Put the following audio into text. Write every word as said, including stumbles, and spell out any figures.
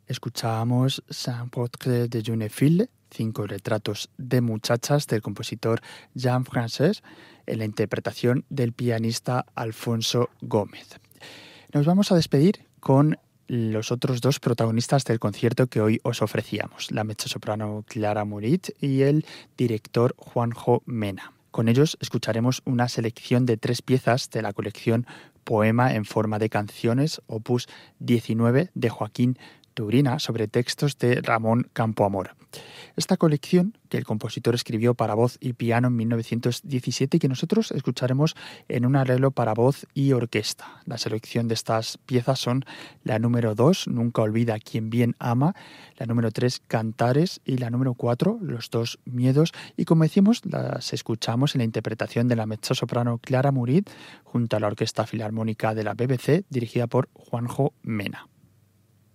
Escuchábamos Cinq portraits de Jeunes filles, cinco retratos de muchachas del compositor Jean Francis, en la interpretación del pianista Alfonso Gómez. Nos vamos a despedir con los otros dos protagonistas del concierto que hoy os ofrecíamos, la mezzosoprano Clara Murit y el director Juanjo Mena. Con ellos escucharemos una selección de tres piezas de la colección Poema en forma de canciones, opus diecinueve de Joaquín Turina, sobre textos de Ramón Campoamor. Esta colección, que el compositor escribió para voz y piano en mil novecientos diecisiete y que nosotros escucharemos en un arreglo para voz y orquesta. La selección de estas piezas son la número dos, Nunca olvida quien bien ama, la número tres, Cantares, y la número cuatro, Los dos miedos. Y como decimos, las escuchamos en la interpretación de la mezzosoprano Clara Murit junto a la Orquesta Filarmónica de la B B C, dirigida por Juanjo Mena.